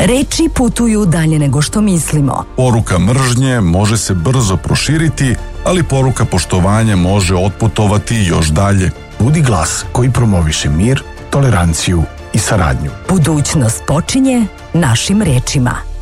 Reči putuju dalje nego što mislimo. Poruka mržnje može se brzo proširiti, ali poruka poštovanja može otputovati još dalje. Budi glas koji promoviše mir, toleranciju i saradnju. Budućnost počinje našim rečima.